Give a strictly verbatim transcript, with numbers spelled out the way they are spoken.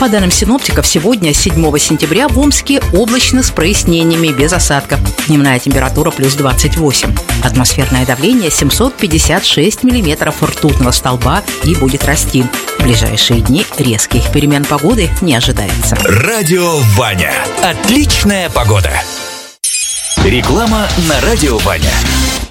По данным синоптиков, сегодня, седьмого сентября, в Омске облачно с прояснениями, без осадков. Дневная температура плюс двадцать восемь. Атмосферное давление семьсот пятьдесят шесть миллиметров ртутного столба и будет расти. В ближайшие дни резких перемен погоды не ожидается. Радио Ваня. Отличная погода. Реклама на Радио Ваня.